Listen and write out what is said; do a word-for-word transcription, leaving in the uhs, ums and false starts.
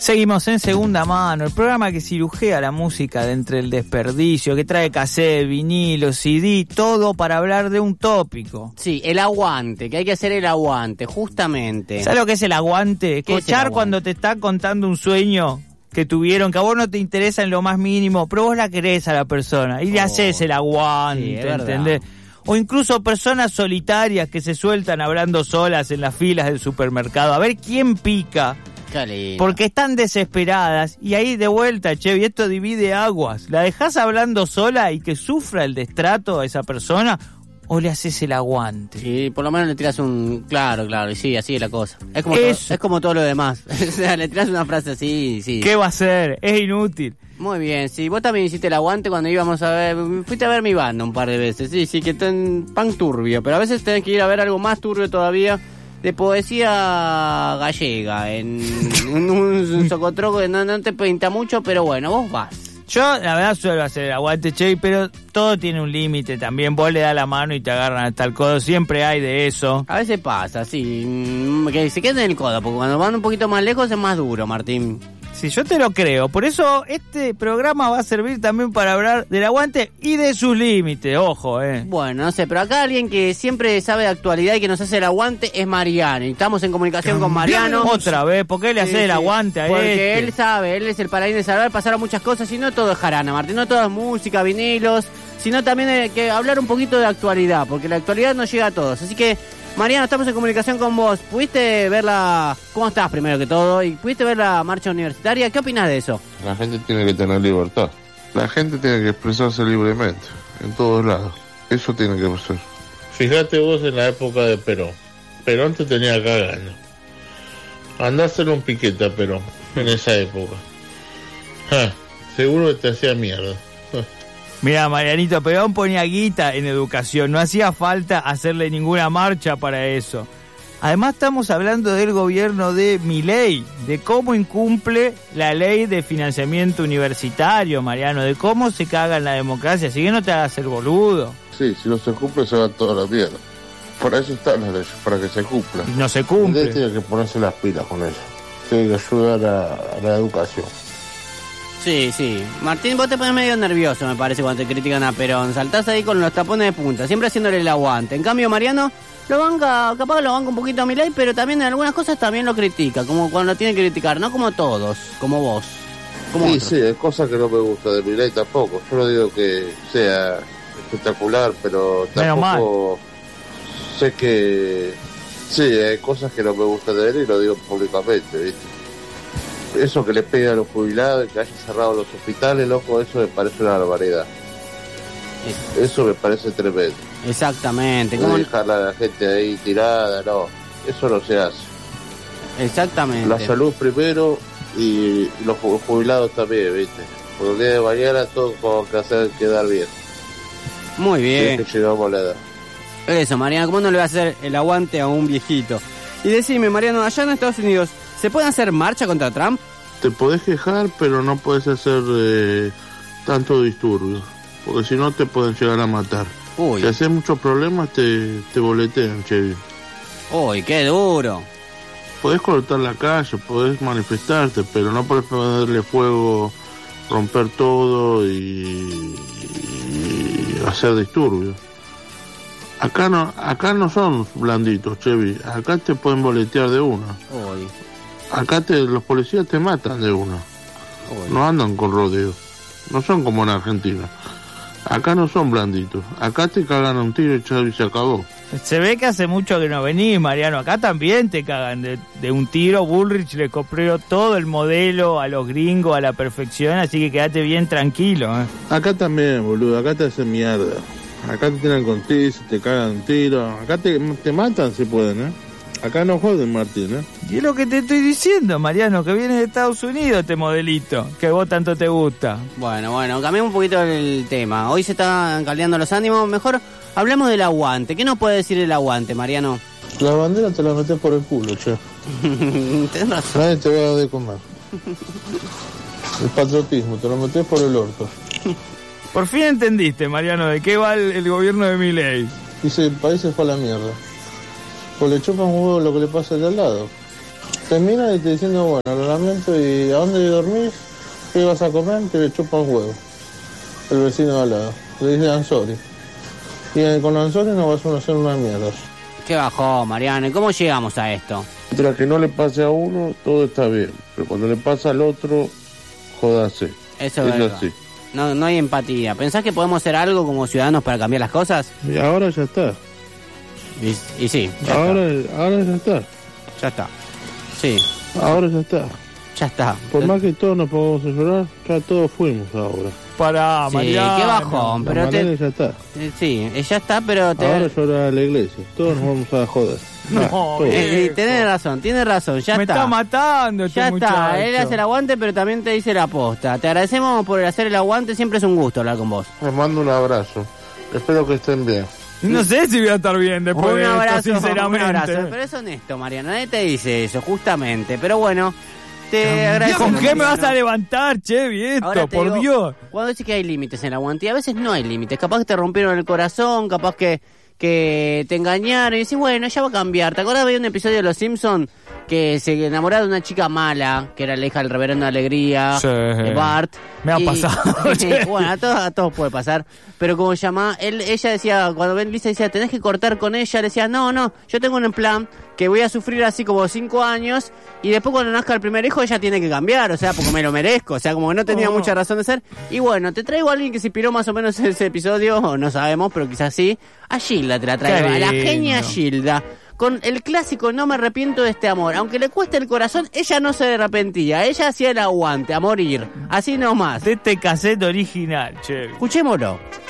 Seguimos en Segunda Mano, el programa que cirujea la música de entre el desperdicio, que trae cassette, vinilo, C D, todo para hablar de un tópico. Sí, el aguante, que hay que hacer el aguante, justamente. ¿Sabes lo que es el aguante? Escuchar cuando te está contando un sueño que tuvieron, que a vos no te interesa en lo más mínimo, pero vos la querés a la persona y le oh, haces el aguante, sí, ¿entendés? O incluso personas solitarias que se sueltan hablando solas en las filas del supermercado, a ver quién pica. Porque están desesperadas y ahí de vuelta, che, y esto divide aguas. ¿La dejás hablando sola y que sufra el destrato a esa persona o le haces el aguante? Sí, por lo menos le tiras un... Claro, claro, y sí, así es la cosa. Es como, todo, es como todo lo demás. O sea, le tiras una frase así, sí. ¿Qué va a hacer? Es inútil. Muy bien, sí, vos también hiciste el aguante cuando íbamos a ver... Fuiste a ver mi banda un par de veces, sí, sí, que están pan turbio, pero a veces tenés que ir a ver algo más turbio todavía, de poesía gallega, en, en un socotroco que no, no te pinta mucho, pero bueno, vos vas. Yo, la verdad, suelo hacer el aguante, che, pero todo tiene un límite también. Vos le das la mano y te agarran hasta el codo, siempre hay de eso. A veces pasa, sí, que se queden en el codo, porque cuando van un poquito más lejos es más duro, Martín. Sí, yo te lo creo. Por eso este programa va a servir también para hablar del aguante y de sus límites, ojo, eh. Bueno, no sé, pero acá alguien que siempre sabe de actualidad y que nos hace el aguante es Mariano. Y estamos en comunicación con Mariano. Otra vez, ¿por qué le hace sí, el aguante a él? Porque este? él sabe, él es el paladín de saber, pasaron muchas cosas y no todo es jarana, Martín, no todo es música, vinilos, sino también hay que hablar un poquito de actualidad, porque la actualidad no llega a todos. Así que, Mariano, estamos en comunicación con vos. ¿Pudiste ver la... ¿Cómo estás primero que todo? ¿Y pudiste ver la marcha universitaria? ¿Qué opinás de eso? La gente tiene que tener libertad. La gente tiene que expresarse libremente, en todos lados. Eso tiene que pasar. Fíjate vos en la época de Perón. Perón te tenía cagando. Andá a hacer un piquete a Perón en esa época. Ja, seguro que te hacía mierda. Mira, Marianito, Perón ponía guita en educación, no hacía falta hacerle ninguna marcha para eso. Además estamos hablando del gobierno de Milei, de cómo incumple la ley de financiamiento universitario, Mariano, de cómo se caga en la democracia, así que no te hagas el boludo. Sí, si no se cumple se va toda la mierda. Para eso están las leyes, para que se cumplan. No se cumple. Tiene que ponerse las pilas con eso. Tiene que ayudar a, a la educación. Sí, sí. Martín, vos te pones medio nervioso, me parece, cuando te critican a Perón. Saltás ahí con los tapones de punta, siempre haciéndole el aguante. En cambio, Mariano lo banca, capaz lo banca un poquito a Milei, pero también en algunas cosas también lo critica, como cuando tiene que criticar, no como todos, como vos. Como sí, otros. Sí, hay cosas que no me gusta de Milei tampoco. Yo no digo que sea espectacular, pero tampoco sé que... Sí, hay cosas que no me gustan de él y lo digo públicamente, ¿viste? Eso que le pega a los jubilados y que haya cerrado los hospitales, loco, eso me parece una barbaridad. Eso me parece tremendo. Exactamente. No dejar a la gente ahí tirada, no. Eso no se hace. Exactamente. La salud primero y los jubilados también, ¿viste? Porque el día de mañana todo como que hacer quedar bien. Muy bien. Es que llegamos a la edad. Eso, Mariano, ¿cómo no le va a hacer el aguante a un viejito? Y decime, Mariano, allá en Estados Unidos, ¿se puede hacer marcha contra Trump? Te podés quejar, pero no podés hacer eh, tanto disturbio, porque si no te pueden llegar a matar. Uy. Si haces muchos problemas, te, te boletean, che. Uy, qué duro. Podés cortar la calle, podés manifestarte, pero no podés ponerle fuego, romper todo y, y hacer disturbios. Acá no, acá no son blanditos, Chevy. Acá te pueden boletear de una. Uy. Acá te, los policías te matan de una. Uy. No andan con rodeos. No son como en Argentina. Acá no son blanditos. Acá te cagan un tiro y se acabó. Se ve que hace mucho que no venís, Mariano. Acá también te cagan de, de un tiro. Bullrich le copió todo el modelo a los gringos a la perfección, así que quédate bien tranquilo, ¿eh? Acá también, boludo. Acá te hacen mierda. Acá te tiran con tiros, te cagan un tiro. Acá te, te matan si pueden, ¿eh? Acá no joden, Martín, ¿eh? Y es lo que te estoy diciendo, Mariano, que viene de Estados Unidos este modelito, que a vos tanto te gusta. Bueno, bueno, cambiemos un poquito el tema. Hoy se están caldeando los ánimos. Mejor hablemos del aguante. ¿Qué nos puede decir el aguante, Mariano? La bandera te la metés por el culo, che. Tenés razón. Nadie te va a dar de comer. El patriotismo, te lo metés por el orto. Por fin entendiste, Mariano, de qué va el, el gobierno de Milei. Dice, el país se fue a la mierda. Pues le chupan un huevo lo que le pasa al de al lado. te miran y te diciendo, bueno, lo lamento, ¿y a dónde dormís? ¿Qué vas a comer? Te le chupa un huevo. El vecino de al lado. Le dice Ansori. Y con Ansori nos vas a hacer unas mierdas. Qué bajó, Mariano. ¿Y cómo llegamos a esto? Mientras que no le pase a uno, todo está bien. Pero cuando le pasa al otro, jódase. Eso es verdad. Así. No, no hay empatía. ¿Pensás que podemos hacer algo como ciudadanos para cambiar las cosas? Y ahora ya está. Y, y sí. Ya ahora, está. ahora ya está. Ya está. Sí. Ahora ya está. Ya está. Por más que todos nos pongamos a llorar, ya todos fuimos ahora. Para, sí, Mariano. Qué bajón, pero te... ya está. Sí, ya está, pero te... Ahora llora la iglesia. Todos nos vamos a joder. No, nah, eh, tenés razón, tienes razón, ya Me está. Me está matando este Ya muchacho. está, él hace el aguante, pero también te dice la posta. Te agradecemos por hacer el aguante, siempre es un gusto hablar con vos. Les mando un abrazo. Espero que estén bien. No sé si voy a estar bien después un de abrazo, esto, sinceramente. Un abrazo, pero es honesto, Mariano, nadie te dice eso, justamente. Pero bueno, te agradezco. ¿Con qué me vas a levantar, che, Vieto? Por digo, Dios. Cuando decís que hay límites en el aguante, y a veces no hay límites. Capaz que te rompieron el corazón, capaz que, que te engañaron. Y decís, bueno, ya va a cambiar. ¿Te acuerdas? Había un episodio de Los Simpsons que se enamoraba de una chica mala, que era la hija del reverendo Alegría, sí, de Bart. Me ha y, pasado. Bueno, a todos, a todos puede pasar. Pero como llama, él, ella decía, cuando Ben Lisa decía, tenés que cortar con ella, le decía, no, no, yo tengo un plan que voy a sufrir así como cinco años y después cuando nazca el primer hijo ella tiene que cambiar, o sea, porque me lo merezco, o sea, como que no tenía oh. mucha razón de ser. Y bueno, te traigo a alguien que se inspiró más o menos en ese episodio, o no sabemos, pero quizás sí. A Gilda te la traigo, a la genia Gilda. Con el clásico no me arrepiento de este amor. Aunque le cueste el corazón, ella no se arrepentía. Ella hacía el aguante, a morir. Así nomás. De este cassette original, che. Escuchémoslo.